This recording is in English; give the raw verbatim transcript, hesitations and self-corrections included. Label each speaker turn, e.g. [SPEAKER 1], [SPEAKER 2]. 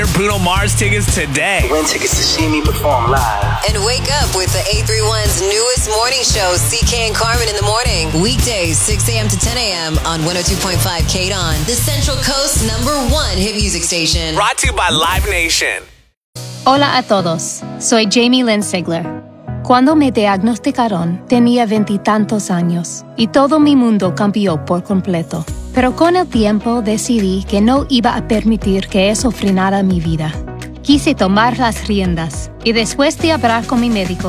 [SPEAKER 1] your Bruno Mars tickets today.
[SPEAKER 2] Win tickets to see me perform live.
[SPEAKER 3] And wake up with the eight three one's newest morning show, C K and Carmen in the morning. Weekdays, six a.m. to ten a.m. on one oh two point five K D O N, the Central Coast number one hit music station.
[SPEAKER 1] Brought to you by Live Nation.
[SPEAKER 4] Hola a todos, soy Jamie Lynn Sigler. Cuando me diagnosticaron, tenía veintitantos años y todo mi mundo cambió por completo. Pero con el tiempo decidí que no iba a permitir que eso frenara mi vida. Quise tomar las riendas y después de hablar con mi médico,